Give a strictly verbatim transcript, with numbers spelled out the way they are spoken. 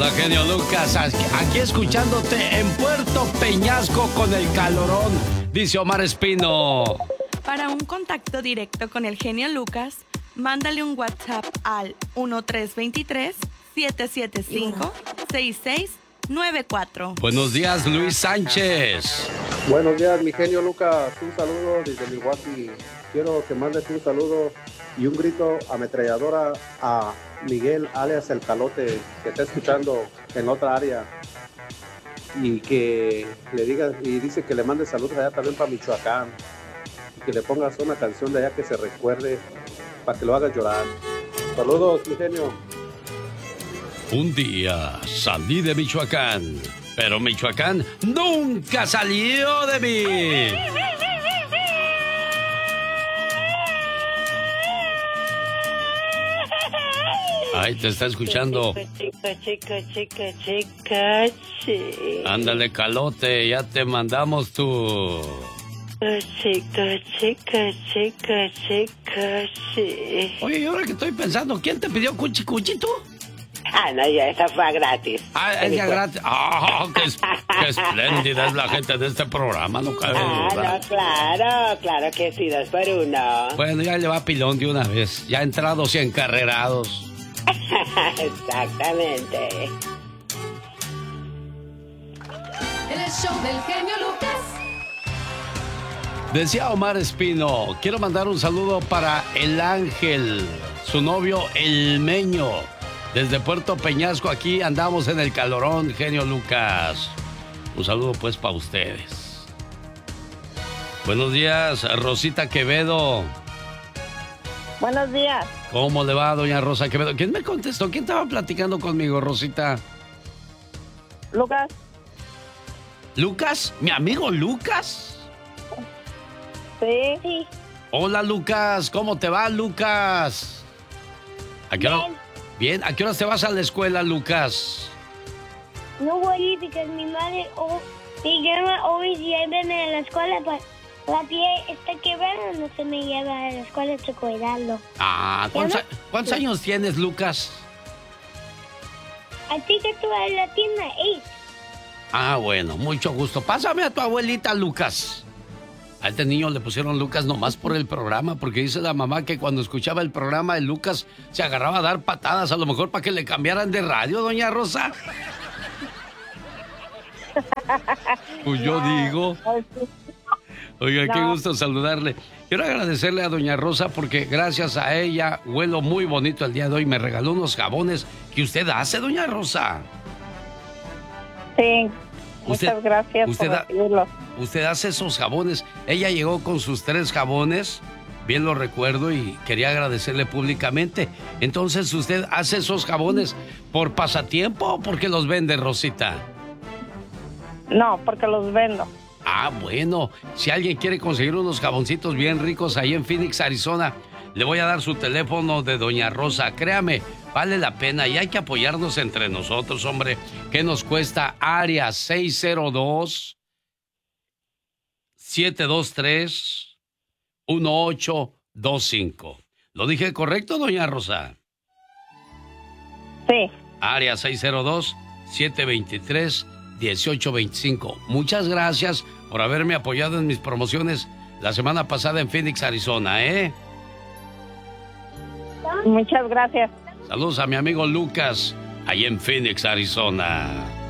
Hola, genio Lucas, aquí escuchándote en Puerto Peñasco con el calorón, dice Omar Espino. Para un contacto directo con el genio Lucas, mándale un WhatsApp al uno tres dos tres, siete siete cinco, seis seis nueve cuatro. Buenos días, Luis Sánchez. Buenos días, mi genio Lucas. Un saludo desde Milwaukee. Quiero que mandes un saludo y un grito ametralladora a Miguel, alias El Calote, que está escuchando en otra área. Y que le digas, y dice que le mande saludos allá también para Michoacán. Y que le pongas una canción de allá que se recuerde para que lo haga llorar. Saludos, mi genio. Un día salí de Michoacán, pero Michoacán nunca salió de mí. Ay, te está escuchando. Chica, chica, chica, chica, chica. Ándale, Calote, ya te mandamos tu... Chica, chica, chica, chica, chica. Oye, y ahora que estoy pensando, ¿quién te pidió cuchi cuchi tú? Ah, no, ya, esa fue gratis. Ah, es ya gratis. Ah, qué, qué espléndida es la gente de este programa, no cabe Ah, duda. no, claro, claro que sí, dos por uno. Bueno, ya le va pilón de una vez, ya entrados y encarrerados. Exactamente. El show del genio Lucas. Decía Omar Espino, quiero mandar un saludo para El Ángel, su novio El Meño. Desde Puerto Peñasco, aquí andamos en el calorón, genio Lucas. Un saludo pues para ustedes. Buenos días, Rosita Quevedo. Buenos días. ¿Cómo le va, doña Rosa Quevedo? ¿Quién me contestó? ¿Quién estaba platicando conmigo, Rosita? Lucas. ¿Lucas? ¿Mi amigo Lucas? Sí. Sí. Hola, Lucas. ¿Cómo te va, Lucas? ¿A qué hora? Bien. ¿A qué hora te vas a la escuela, Lucas? No voy porque mi madre oh, me llama hoy y lléveme a la escuela, pues la pie está quebrada, no se me lleva a la escuela a cuidarlo. Ah, ¿cuántos, a- ¿cuántos años tienes, Lucas? A ti que tú vas a la tienda, ey. Ah, bueno, mucho gusto. Pásame a tu abuelita, Lucas. A este niño le pusieron Lucas nomás por el programa, porque dice la mamá que cuando escuchaba el programa de Lucas se agarraba a dar patadas, a lo mejor para que le cambiaran de radio, doña Rosa. Pues yo digo. Oiga, qué gusto saludarle. Quiero agradecerle a doña Rosa porque gracias a ella huelo muy bonito el día de hoy. Me regaló unos jabones que usted hace, doña Rosa. Sí. Usted- Muchas gracias usted por ha- recibirlo. Usted hace esos jabones. Ella llegó con sus tres jabones, bien lo recuerdo, y quería agradecerle públicamente. Entonces, ¿usted hace esos jabones por pasatiempo o porque los vende, Rosita? No, porque los vendo. Ah, bueno. Si alguien quiere conseguir unos jaboncitos bien ricos ahí en Phoenix, Arizona, le voy a dar su teléfono de doña Rosa. Créame, vale la pena y hay que apoyarnos entre nosotros, hombre. ¿Qué nos cuesta? Área seis cero dos, siete dos tres, uno ocho dos cinco. ¿Lo dije correcto, doña Rosa? Sí. Área seis cero dos, siete dos tres, uno ocho dos cinco. Muchas gracias por haberme apoyado en mis promociones la semana pasada en Phoenix, Arizona, ¿eh? Muchas gracias. Saludos a mi amigo Lucas, ahí en Phoenix, Arizona.